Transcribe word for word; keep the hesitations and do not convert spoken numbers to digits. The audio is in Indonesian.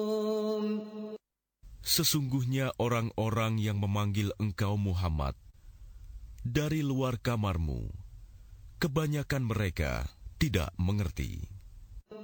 Sesungguhnya orang-orang yang memanggil engkau Muhammad dari luar kamarmu, kebanyakan mereka tidak mengerti.